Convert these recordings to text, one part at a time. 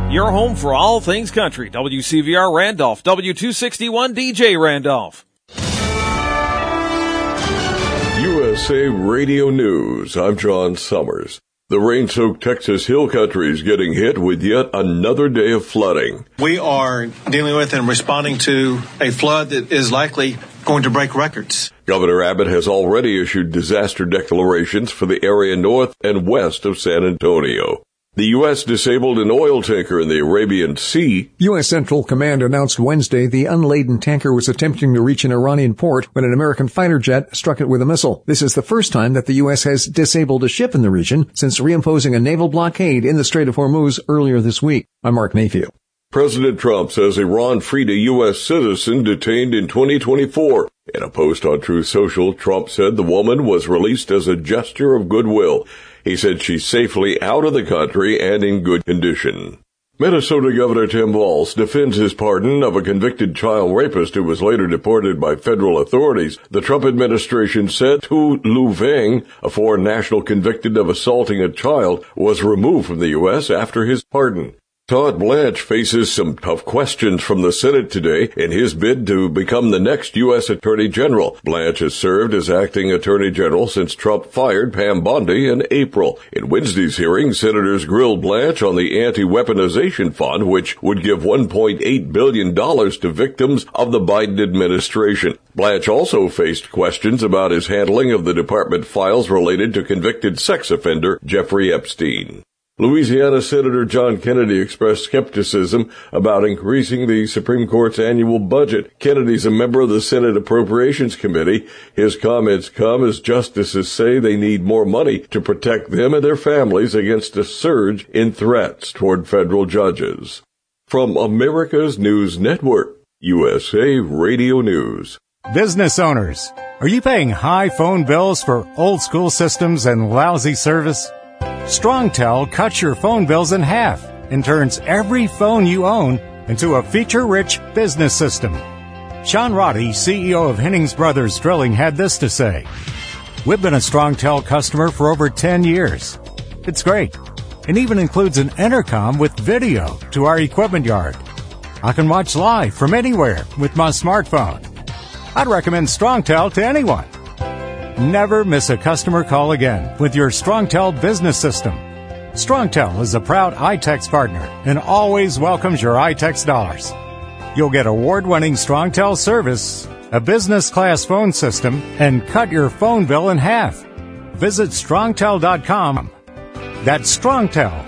Your home for all things country. WCVR Randolph, W261 DJ Randolph. USA Radio News. I'm John Summers. The rain-soaked Texas Hill Country is getting hit with yet another day of flooding. We are dealing with and responding to a flood that is likely going to break records. Governor Abbott has already issued disaster declarations for the area north and west of San Antonio. The U.S. disabled an oil tanker in the Arabian Sea. U.S. Central Command announced Wednesday the unladen tanker was attempting to reach an Iranian port when an American fighter jet struck it with a missile. This is the first time that the U.S. has disabled a ship in the region since reimposing a naval blockade in the Strait of Hormuz earlier this week. I'm Mark Mayfield. President Trump says Iran freed a U.S. citizen detained in 2024. In a post on Truth Social, Trump said the woman was released as a gesture of goodwill. He said she's safely out of the country and in good condition. Minnesota Governor Tim Walz defends his pardon of a convicted child rapist who was later deported by federal authorities. The Trump administration said Tu Lu Veng, a foreign national convicted of assaulting a child, was removed from the U.S. after his pardon. Todd Blanche faces some tough questions from the Senate today in his bid to become the next U.S. Attorney General. Blanche has served as acting Attorney General since Trump fired Pam Bondi in April. In Wednesday's hearing, senators grilled Blanche on the anti-weaponization fund, which would give $1.8 billion to victims of the Biden administration. Blanche also faced questions about his handling of the department files related to convicted sex offender Jeffrey Epstein. Louisiana Senator John Kennedy expressed skepticism about increasing the Supreme Court's annual budget. Kennedy's a member of the Senate Appropriations Committee. His comments come as justices say they need more money to protect them and their families against a surge in threats toward federal judges. From America's News Network, USA Radio News. Business owners, are you paying high phone bills for old school systems and lousy service? StrongTel cuts your phone bills in half and turns every phone you own into a feature-rich business system. Sean Roddy, CEO of Hennings Brothers Drilling, had this to say. We've been a StrongTel customer for over 10 years. It's great. It even includes an intercom with video to our equipment yard. I can watch live from anywhere with my smartphone. I'd recommend StrongTel to anyone. Never miss a customer call again with your StrongTel business system. StrongTel is a proud iTex partner and always welcomes your iTex dollars. You'll get award-winning StrongTel service, a business-class phone system, and cut your phone bill in half. Visit StrongTel.com. That's StrongTel,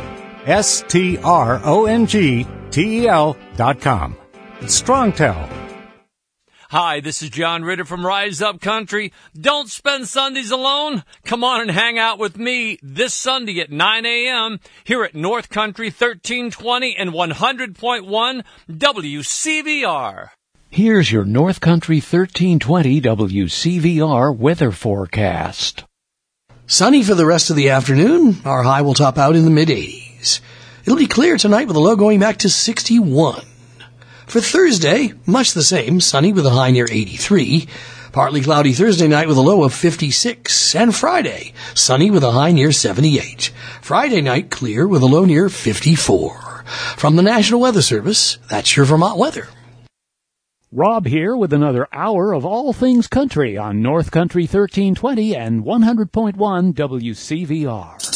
StrongTel.com. It's StrongTel. Hi, this is John Ritter from Rise Up Country. Don't spend Sundays alone. Come on and hang out with me this Sunday at 9 a.m. here at North Country 1320 and 100.1 WCVR. Here's your North Country 1320 WCVR weather forecast. Sunny for the rest of the afternoon. Our high will top out in the mid-80s. It'll be clear tonight with a low going back to 61. For Thursday, much the same, sunny with a high near 83. Partly cloudy Thursday night with a low of 56. And Friday, sunny with a high near 78. Friday night, clear with a low near 54. From the National Weather Service, that's your Vermont weather. Rob here with another hour of all things country on North Country 1320 and 100.1 WCVR.